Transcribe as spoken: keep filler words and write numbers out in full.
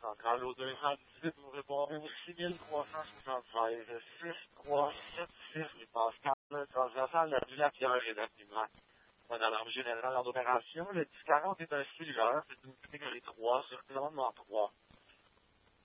centrale. Au deux cent dix-huit, vous répondez au six mille trois cent soixante-seize. six trois sept six, rue Pascal, transversale de la Villa Pierre et d'Aveniment. Dans l'arme générale en opération, le dix quarante est un cellulaire, c'est une catégorie trois, circulant dans trois.